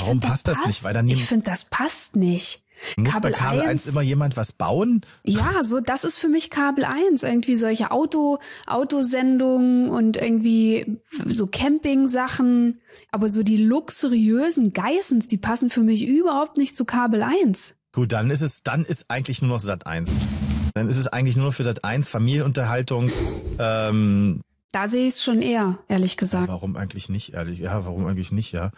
Warum passt das nicht? Weil dann ich finde, das passt nicht. Muss bei Kabel 1 immer jemand was bauen? Ja, so, das ist für mich Kabel 1. Irgendwie solche Autosendungen und irgendwie so Camping-Sachen. Aber so die luxuriösen Geissens, die passen für mich überhaupt nicht zu Kabel 1. Gut, dann ist eigentlich nur noch Sat.1. Dann ist es eigentlich nur noch für Sat.1 Familienunterhaltung. Da sehe ich es schon eher, ehrlich gesagt. Ja, warum eigentlich nicht, ehrlich? Ja, warum eigentlich nicht, ja.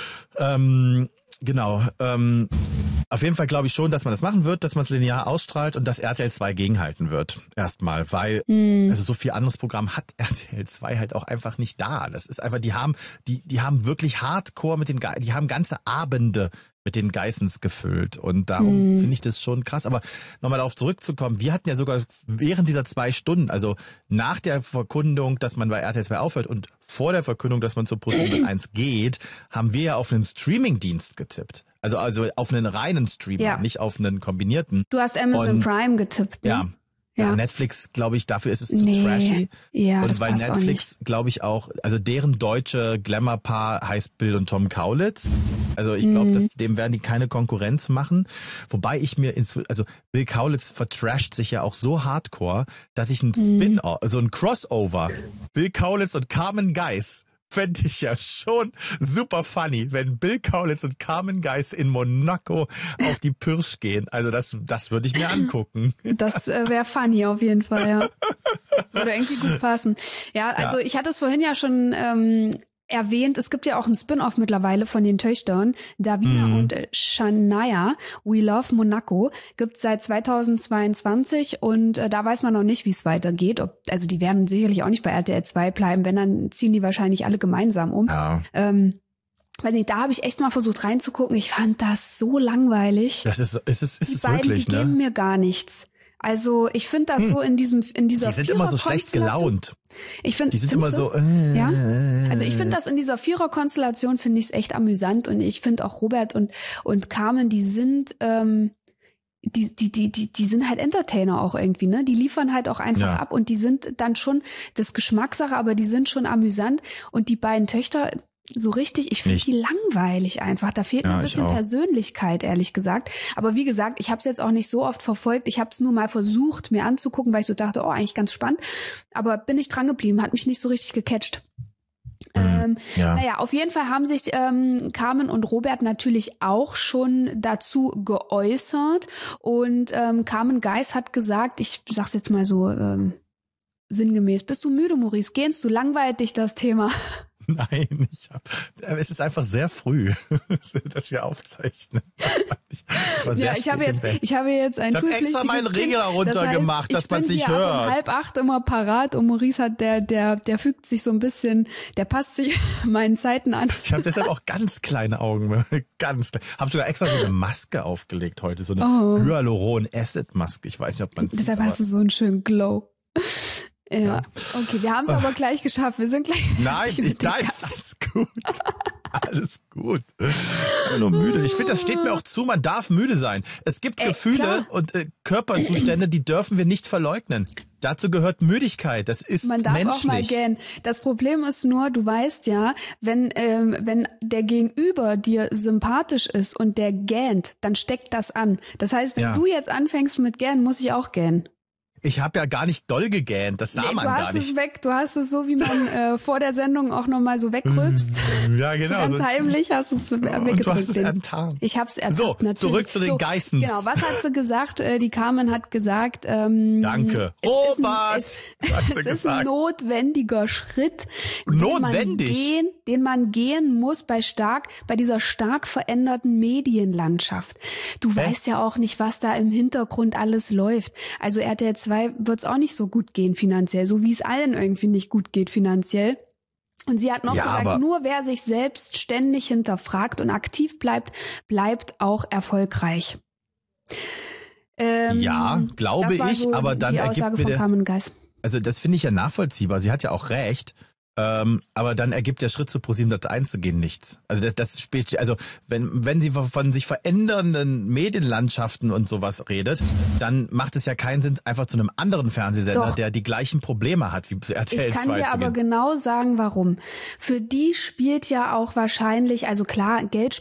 Genau. Auf jeden Fall glaube ich schon, dass man das machen wird, dass man es linear ausstrahlt und dass RTL 2 gegenhalten wird. Erstmal, weil also so viel anderes Programm hat RTL 2 halt auch einfach nicht da. Das ist einfach, die haben wirklich Hardcore die haben ganze Abende mit den Geissens gefüllt und darum finde ich das schon krass. Aber nochmal darauf zurückzukommen, wir hatten ja sogar während dieser 2 Stunden, also nach der Verkündung, dass man bei RTL 2 aufhört und vor der Verkündung, dass man zu ProSieben.1 geht, haben wir ja auf einen Streamingdienst getippt. Also auf einen reinen Streamer, nicht auf einen kombinierten. Du hast Amazon Prime getippt, ne? Ja. Ja, Netflix, glaube ich, dafür ist es zu trashy. Ja, und das weil passt Netflix, glaube ich, auch, also deren deutsche Glamour-Paar heißt Bill und Tom Kaulitz. Also ich glaube, dem werden die keine Konkurrenz machen. Wobei ich mir also Bill Kaulitz vertrasht sich ja auch so hardcore, dass ich ein Spin-off, also ein Crossover, Bill Kaulitz und Carmen Geiss, fände ich ja schon super funny, wenn Bill Kaulitz und Carmen Geiss in Monaco auf die Pirsch gehen. Also das würde ich mir angucken. Das wäre funny auf jeden Fall, ja. Würde irgendwie gut passen. Ja, also ich hatte es vorhin ja schon erwähnt, es gibt ja auch ein Spin-off mittlerweile von den Töchtern, Davina und Shania, We Love Monaco, gibt es seit 2022 und da weiß man noch nicht, wie es weitergeht. Also die werden sicherlich auch nicht bei RTL 2 bleiben, wenn, dann ziehen die wahrscheinlich alle gemeinsam um. Ja. Weiß nicht, da habe ich echt mal versucht reinzugucken. Ich fand das so langweilig. Das ist die beiden, wirklich, die geben mir gar nichts. Also ich finde das so in dieser Die sind immer so schlecht gelaunt. Ich finde, die sind immer so. Ja. Also ich finde das in dieser Viererkonstellation finde ich es echt amüsant und ich finde auch Robert und Carmen, die sind die sind halt Entertainer auch irgendwie, ne? Die liefern halt auch einfach ab und die sind dann schon das Geschmackssache, aber die sind schon amüsant und die beiden Töchter so richtig, ich finde die langweilig einfach. Da fehlt mir ein bisschen Persönlichkeit, ehrlich gesagt. Aber wie gesagt, ich habe es jetzt auch nicht so oft verfolgt. Ich habe es nur mal versucht, mir anzugucken, weil ich so dachte, oh, eigentlich ganz spannend. Aber bin ich dran geblieben, hat mich nicht so richtig gecatcht. Naja, auf jeden Fall haben sich Carmen und Robert natürlich auch schon dazu geäußert. Und Carmen Geiss hat gesagt, ich sag's jetzt mal so sinngemäß, bist du müde, Maurice? Gehst du? Langweilt dich das Thema? Nein, es ist einfach sehr früh, dass wir aufzeichnen. Ich habe jetzt ein extra meinen Regler runtergemacht, dass man es nicht hört. Ich bin um 7:30 immer parat und Maurice hat, der fügt sich so ein bisschen, der passt sich meinen Zeiten an. Ich habe deshalb auch ganz kleine Augen, ganz klein. Habe sogar extra so eine Maske aufgelegt heute, so eine Hyaluron-Acid-Maske. Ich weiß nicht, ob man es sieht. Deshalb hast du so einen schönen Glow. Ja, okay, wir haben es aber gleich geschafft. Wir sind gleich. Nein, ist alles gut. Alles gut. Ich bin nur müde. Ich finde, das steht mir auch zu, man darf müde sein. Es gibt Gefühle und Körperzustände, die dürfen wir nicht verleugnen. Dazu gehört Müdigkeit, das ist menschlich. Man darf auch mal gähnen. Das Problem ist nur, du weißt ja, wenn der Gegenüber dir sympathisch ist und der gähnt, dann steckt das an. Das heißt, wenn du jetzt anfängst mit gähnen, muss ich auch gähnen. Ich habe ja gar nicht doll gegähnt, das sah man gar nicht. Du hast es so, wie man vor der Sendung auch nochmal so wegrülpst. Ja, genau. So ganz heimlich hast du es weggedrückt. Du hast es enttarnt. Ich hab's ertappt, so, natürlich. Zurück zu den Geissens. Genau, was hat sie gesagt? Die Carmen hat gesagt, danke. Robert! Es ist ein notwendiger Schritt, den man gehen muss bei dieser stark veränderten Medienlandschaft. Du weißt ja auch nicht, was da im Hintergrund alles läuft. Also RTL 2 wird es auch nicht so gut gehen finanziell, so wie es allen irgendwie nicht gut geht finanziell. Und sie hat noch gesagt, nur wer sich selbst ständig hinterfragt und aktiv bleibt, bleibt auch erfolgreich. Glaube ich, so aber dann die Aussage von Carmen Geiss. Also das finde ich ja nachvollziehbar. Sie hat ja auch recht. Aber dann ergibt der Schritt zu ProSieben.1 zu gehen nichts. Also das spielt, also wenn sie von sich verändernden Medienlandschaften und sowas redet, dann macht es ja keinen Sinn, einfach zu einem anderen Fernsehsender, der die gleichen Probleme hat wie RTL 2 Ich kann dir aber genau sagen, warum. Für die spielt ja auch wahrscheinlich, also klar, Geld